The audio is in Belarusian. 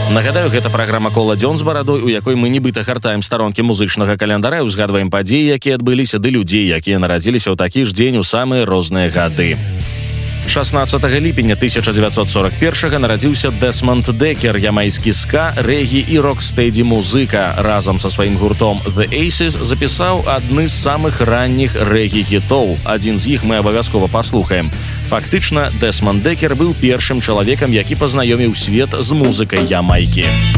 Нагадаю, гэта праграма «Кола дзён з барадой», у якой мы нібыта гартаем старонкі музычнага календара і узгадваем падзеі, якія адбыліся, ды людзей, якія нарадзіліся ў такі ж дзень у самыя розныя гады. 16 ліпеня 1941 нарадзіўся Дэсмонд Декер, ямайскі ска, рэгі і рок-стэйдзі музыка. Разам са сваім гуртом The Aces запісаў адны з самых ранніх рэгі-хітоў. Адзін з іх мы абавязкова паслухаем. Фактычна, Дэсмонд Декер быў першым чалавекам, які пазнаёміў свет з музыкай Ямайкі.